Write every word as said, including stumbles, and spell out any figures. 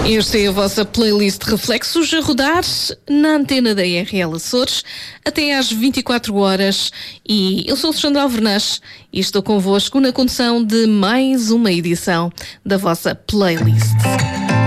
Esta é a vossa playlist de reflexos a rodar na antena da R L Açores até às vinte e quatro horas. E eu sou Alexandra Alvernaz e estou convosco na condução de mais uma edição da vossa playlist.